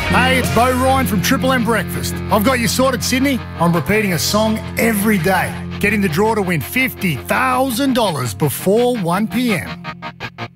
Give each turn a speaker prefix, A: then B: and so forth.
A: Hey, it's Bo Ryan from Triple M Breakfast. I've got you sorted, Sydney. I'm repeating a song every day. Get in the draw to win $50,000 before 1 p.m.